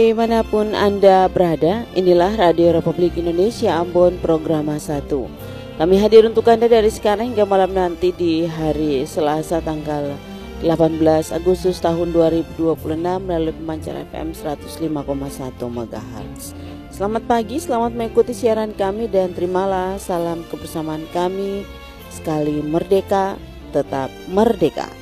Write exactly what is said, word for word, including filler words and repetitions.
Dimanapun Anda berada, inilah Radio Republik Indonesia Ambon Programa satu. Kami hadir untuk Anda dari sekarang hingga malam nanti di hari Selasa tanggal delapan belas Agustus tahun dua ribu dua puluh enam melalui pemancar F M seratus lima koma satu megahertz. Selamat pagi, selamat mengikuti siaran kami dan terimalah salam kebersamaan kami. Sekali merdeka, tetap merdeka.